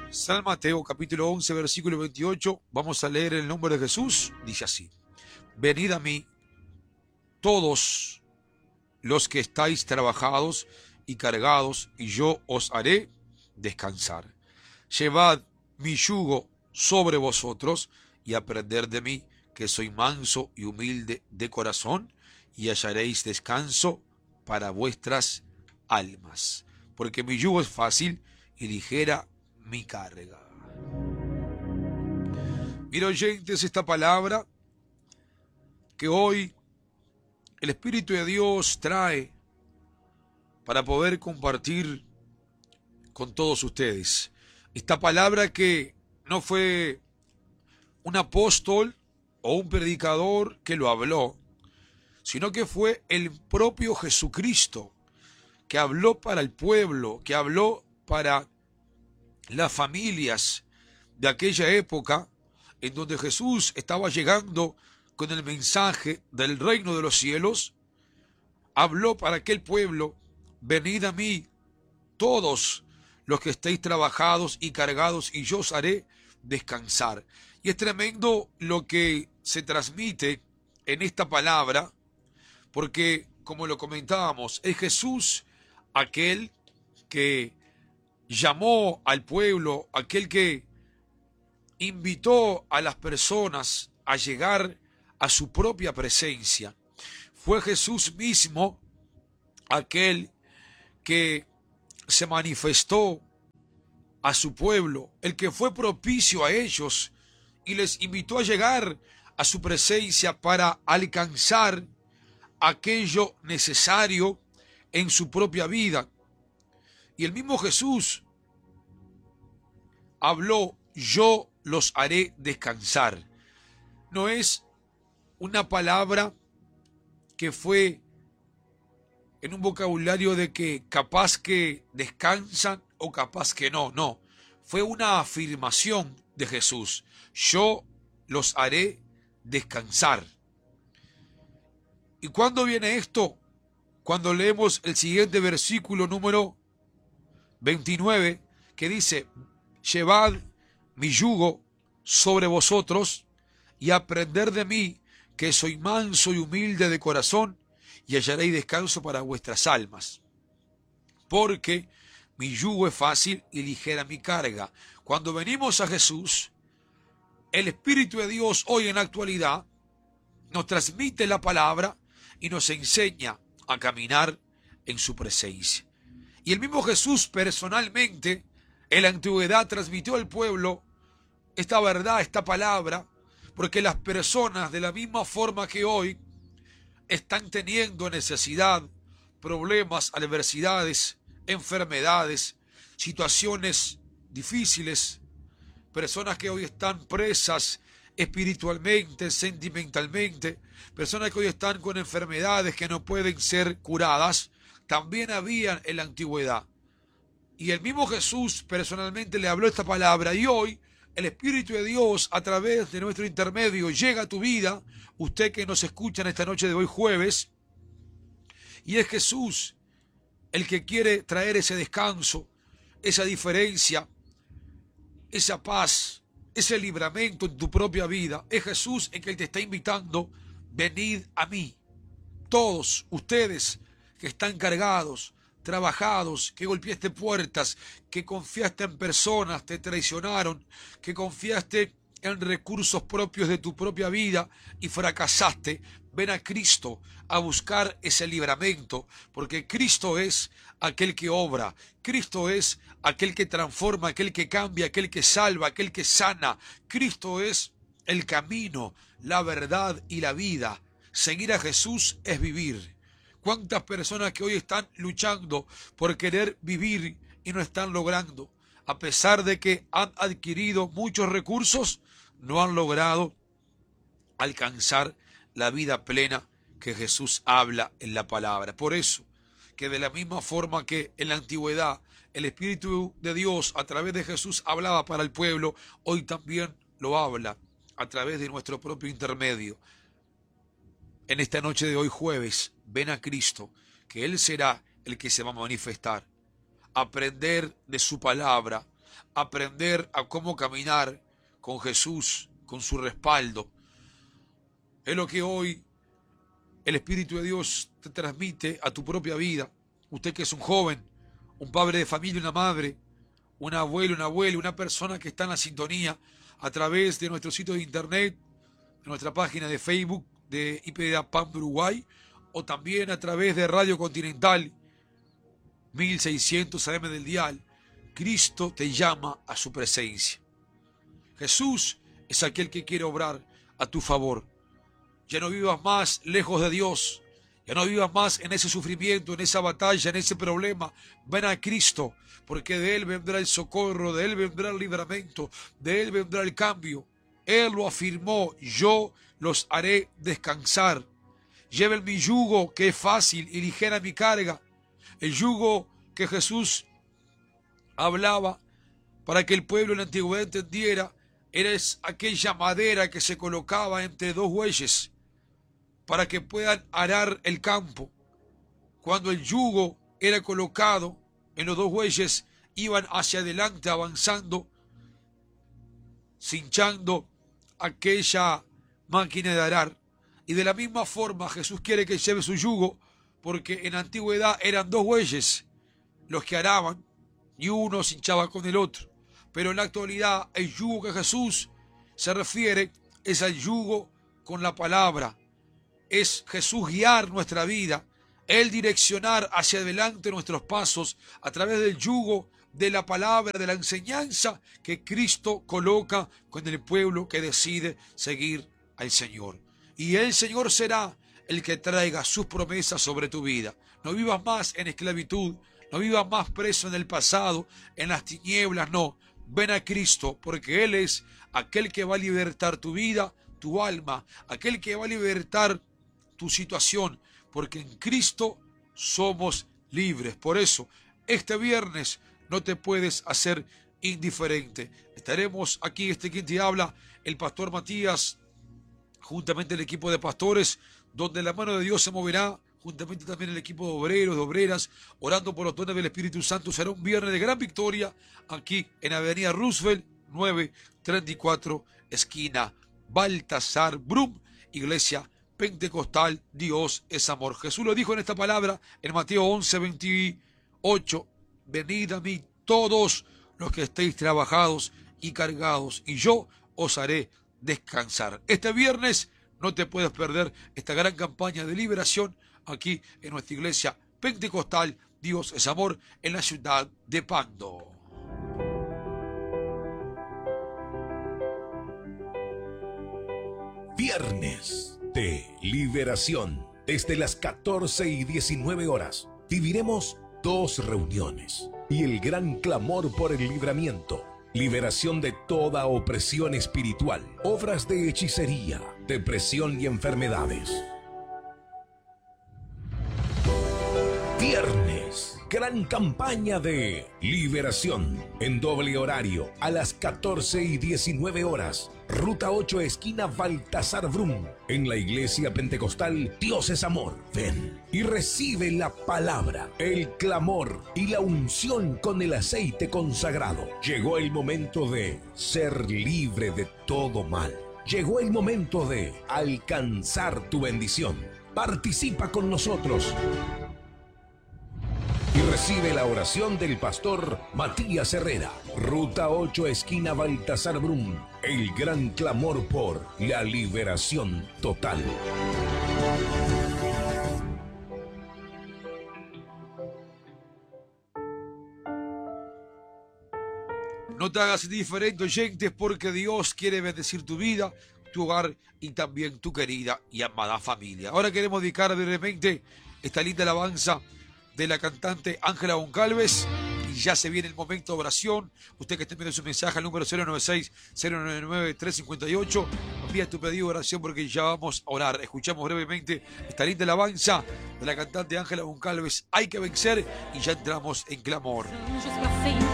San Mateo capítulo 11 versículo 28, vamos a leer el nombre de Jesús, dice así: Venid a mí todos los que estáis trabajados y cargados, y yo os haré descansar. Llevad mi yugo sobre vosotros y aprended de mí, que soy manso y humilde de corazón, y hallaréis descanso para vuestras almas, porque mi yugo es fácil y ligera mi carga. Mira, oyentes, esta palabra que hoy el Espíritu de Dios trae para poder compartir con todos ustedes. Esta palabra que no fue un apóstol o un predicador que lo habló, sino que fue el propio Jesucristo que habló para el pueblo, que habló para las familias de aquella época en donde Jesús estaba llegando con el mensaje del reino de los cielos. Habló para aquel pueblo: venid a mí todos los que estéis trabajados y cargados, y yo os haré descansar. Y es tremendo lo que se transmite en esta palabra, porque, como lo comentábamos, es Jesús aquel que llamó al pueblo, aquel que invitó a las personas a llegar a su propia presencia. Fue Jesús mismo aquel que se manifestó a su pueblo, el que fue propicio a ellos y les invitó a llegar a su presencia para alcanzar aquello necesario en su propia vida. Y el mismo Jesús habló: yo los haré descansar. No es una palabra que fue en un vocabulario de que capaz que descansan o capaz que no, no. Fue una afirmación de Jesús: yo los haré descansar. ¿Y cuándo viene esto? Cuando leemos el siguiente versículo número 29, que dice: llevad mi yugo sobre vosotros y aprended de mí, que soy manso y humilde de corazón, y hallaréis descanso para vuestras almas. Porque mi yugo es fácil y ligera mi carga. Cuando venimos a Jesús, el Espíritu de Dios hoy en la actualidad nos transmite la palabra y nos enseña a caminar en su presencia. Y el mismo Jesús personalmente en la antigüedad transmitió al pueblo esta verdad, esta palabra, porque las personas, de la misma forma que hoy están teniendo necesidad, problemas, adversidades, enfermedades, situaciones difíciles, personas que hoy están presas espiritualmente, sentimentalmente, personas que hoy están con enfermedades que no pueden ser curadas, también habían en la antigüedad. Y el mismo Jesús personalmente le habló esta palabra, y hoy el Espíritu de Dios, a través de nuestro intermedio, llega a tu vida, usted que nos escucha en esta noche de hoy jueves, y es Jesús el que quiere traer ese descanso, esa diferencia, esa paz, ese libramento en tu propia vida. Es Jesús el que te está invitando: venid a mí, todos ustedes que están cargados, trabajados, que golpeaste puertas, que confiaste en personas, te traicionaron, que confiaste en recursos propios de tu propia vida y fracasaste. Ven a Cristo a buscar ese libramento, porque Cristo es aquel que obra, Cristo es aquel que transforma, aquel que cambia, aquel que salva, aquel que sana. Cristo es el camino, la verdad y la vida. Seguir a Jesús es vivir. ¿Cuántas personas que hoy están luchando por querer vivir y no están logrando? A pesar de que han adquirido muchos recursos, no han logrado alcanzar la vida plena que Jesús habla en la palabra. Por eso, que de la misma forma que en la antigüedad el Espíritu de Dios a través de Jesús hablaba para el pueblo, hoy también lo habla a través de nuestro propio intermedio. En esta noche de hoy jueves, ven a Cristo, que Él será el que se va a manifestar. Aprender de su palabra, aprender a cómo caminar con Jesús, con su respaldo. Es lo que hoy el Espíritu de Dios te transmite a tu propia vida. Usted que es un joven, un padre de familia, una madre, un abuelo, una abuela, una persona que está en la sintonía a través de nuestro sitio de internet, de nuestra página de Facebook de IPDA PAM de Uruguay, o también a través de Radio Continental 1600 AM del dial. Cristo te llama a su presencia. Jesús es aquel que quiere obrar a tu favor. Ya no vivas más lejos de Dios. Ya no vivas más en ese sufrimiento, en esa batalla, en ese problema. Ven a Cristo, porque de Él vendrá el socorro, de Él vendrá el libramiento, de Él vendrá el cambio. Él lo afirmó: yo los haré descansar. Lleven mi yugo, que es fácil, y ligera mi carga. El yugo que Jesús hablaba para que el pueblo en la antigüedad entendiera era aquella madera que se colocaba entre dos bueyes para que puedan arar el campo. Cuando el yugo era colocado en los dos bueyes, iban hacia adelante avanzando, cinchando aquella máquina de arar. Y de la misma forma Jesús quiere que lleve su yugo, porque en la antigüedad eran dos bueyes los que araban y uno cinchaba con el otro. Pero en la actualidad el yugo que Jesús se refiere es al yugo con la palabra. Es Jesús guiar nuestra vida, Él direccionar hacia adelante nuestros pasos a través del yugo de la palabra, de la enseñanza que Cristo coloca con el pueblo que decide seguir al Señor. Y el Señor será el que traiga sus promesas sobre tu vida. No vivas más en esclavitud, no vivas más preso en el pasado, en las tinieblas, no. Ven a Cristo, porque Él es aquel que va a libertar tu vida, tu alma, aquel que va a libertar tu situación, porque en Cristo somos libres. Por eso, este viernes no te puedes hacer indiferente. Estaremos aquí, quien te habla, el pastor Matías, juntamente el equipo de pastores, donde la mano de Dios se moverá, juntamente también el equipo de obreros, de obreras, orando por los dones del Espíritu Santo. Será un viernes de gran victoria aquí en Avenida Roosevelt 934, esquina Baltasar Brum, Iglesia Pentecostal. Dios es amor. Jesús lo dijo en esta palabra en Mateo 11:28: venid a mí todos los que estéis trabajados y cargados, y yo os haré descansar. Este viernes no te puedes perder esta gran campaña de liberación aquí en nuestra iglesia pentecostal. Dios es amor, en la ciudad de Pando. Viernes de liberación. Desde las 14:19 horas viviremos 2 reuniones y el gran clamor por el libramiento. Liberación de toda opresión espiritual, obras de hechicería, depresión y enfermedades. Viernes, gran campaña de liberación en doble horario a las 14:19 horas. Ruta 8, esquina Baltasar Brum, en la iglesia pentecostal Dios es amor. Ven y recibe la palabra, el clamor y la unción con el aceite consagrado. Llegó el momento de ser libre de todo mal. Llegó el momento de alcanzar tu bendición. Participa con nosotros y recibe la oración del pastor Matías Herrera. Ruta 8, esquina Baltasar Brum. El gran clamor por la liberación total. No te hagas indiferente, oyentes, porque Dios quiere bendecir tu vida, tu hogar y también tu querida y amada familia. Ahora queremos dedicar brevemente esta linda alabanza de la cantante Ángela Goncalves, y ya se viene el momento de oración. Usted que esté enviando su mensaje al número 096-099-358, envía tu pedido de oración porque ya vamos a orar. Escuchamos brevemente esta linda alabanza de la cantante Ángela Goncalves, Hay que vencer, y ya entramos en clamor.